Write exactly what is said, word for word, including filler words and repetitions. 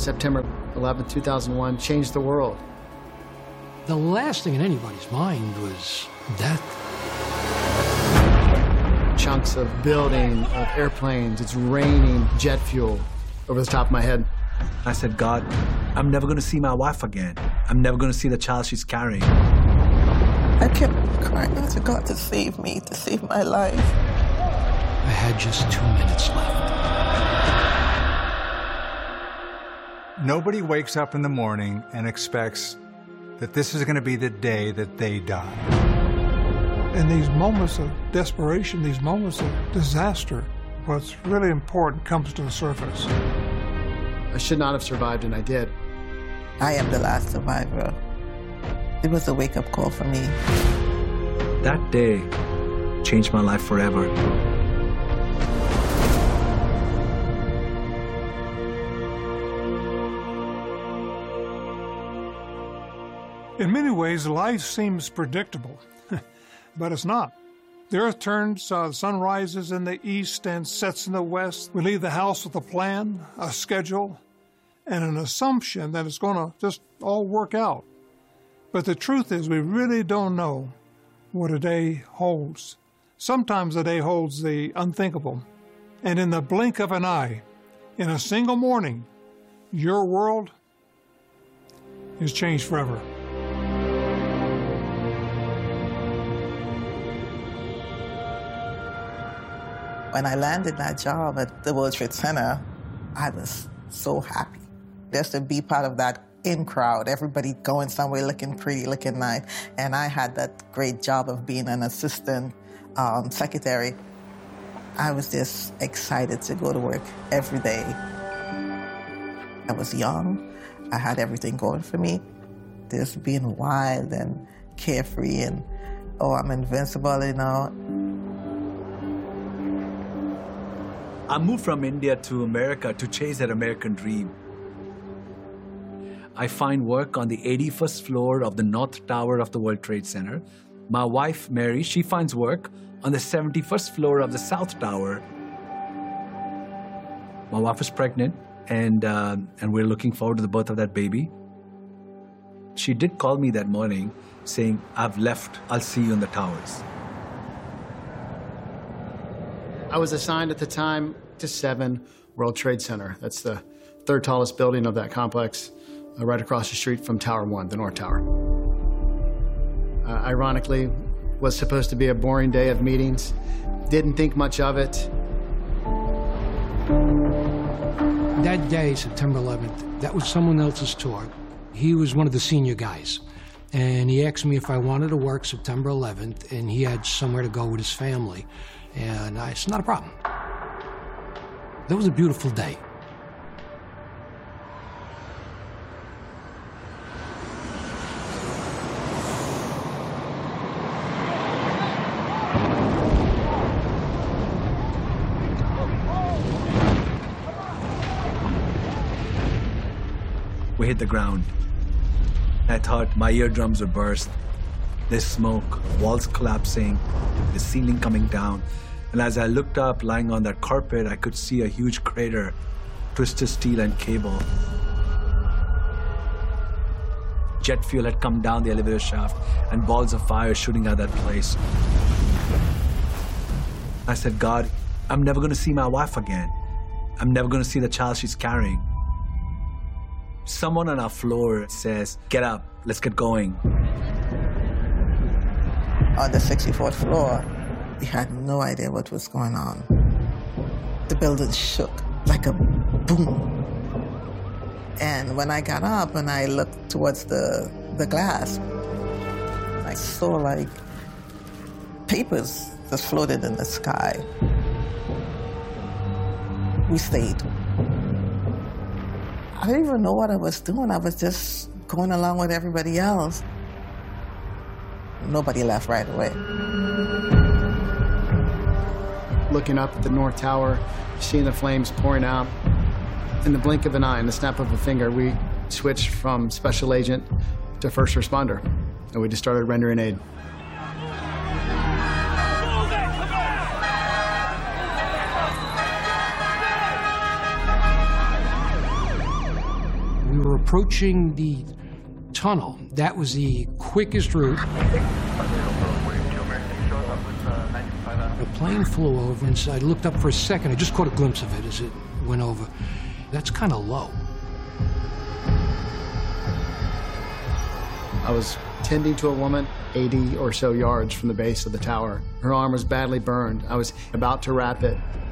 September eleventh, two thousand one changed the world. The last thing in anybody's mind was death. Chunks of building, of airplanes, it's raining jet fuel over the top of my head. I said, God, I'm never going to see my wife again. I'm never going to see the child she's carrying. I kept crying out to God to save me, to save my life. I had just two minutes left. Nobody wakes up in the morning and expects that this is going to be the day that they die. In these moments of desperation, these moments of disaster, what's really important comes to the surface. I should not have survived, and I did. I am the last survivor. It was a wake-up call for me. That day changed my life forever. In many ways, life seems predictable, but it's not. The earth turns, uh, the sun rises in the east and sets in the west. We leave the house with a plan, a schedule, and an assumption that it's going to just all work out. But the truth is, we really don't know what a day holds. Sometimes a day holds the unthinkable. And in the blink of an eye, in a single morning, your world is changed forever. When I landed that job at the World Trade Center, I was so happy. Just to be part of that in crowd, everybody going somewhere looking pretty, looking nice. And I had that great job of being an assistant um, secretary. I was just excited to go to work every day. I was young. I had everything going for me. Just being wild and carefree and, oh, I'm invincible, you know. I moved from India to America to chase that American dream. I find work on the eighty-first floor of the North Tower of the World Trade Center. My wife, Mary, she finds work on the seventy-first floor of the South Tower. My wife is pregnant, and, uh, and we're looking forward to the birth of that baby. She did call me that morning saying, I've left, I'll see you in the towers. I was assigned at the time to seven World Trade Center. That's the third tallest building of that complex, uh, right across the street from Tower One, the North Tower. Uh, ironically, was supposed to be a boring day of meetings. Didn't think much of it. That day, September eleventh, that was someone else's tour. He was one of the senior guys. And he asked me if I wanted to work September eleventh, and he had somewhere to go with his family. And I said, not a problem. That was a beautiful day. We hit the ground. I thought my eardrums would burst. There's smoke, walls collapsing, the ceiling coming down. And as I looked up, lying on that carpet, I could see a huge crater, twisted steel and cable. Jet fuel had come down the elevator shaft and balls of fire shooting at that place. I said, God, I'm never going to see my wife again. I'm never going to see the child she's carrying. Someone on our floor says, get up, let's get going. On the sixty-fourth floor, we had no idea what was going on. The building shook like a boom. And when I got up and I looked towards the, the glass, I saw like papers that floated in the sky. We stayed. I didn't even know what I was doing. I was just going along with everybody else. Nobody left right away. Looking up at the North Tower, seeing the flames pouring out. In the blink of an eye, in the snap of a finger, we switched from special agent to first responder, and we just started rendering aid. approaching the tunnel. That was the quickest route. A plane flew over, and so I looked up for a second. I just caught a glimpse of it as it went over. That's kind of low. I was tending to a woman eighty or so yards from the base of the tower. Her arm was badly burned. I was about to wrap it